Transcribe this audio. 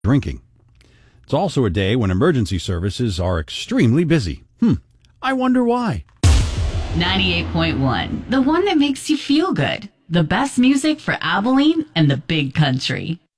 drinking. It's also a day when emergency services are extremely busy. I wonder why. 98.1, the one that makes you feel good. The best music for Abilene and the Big Country.